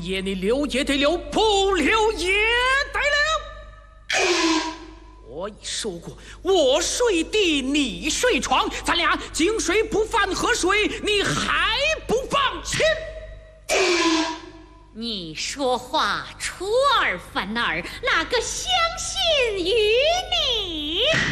爷你留也得留，不留也得留。我已说过，我睡地，你睡床，咱俩井水不犯河水，你还不放心？ 你说话出尔反尔，哪个相信于你？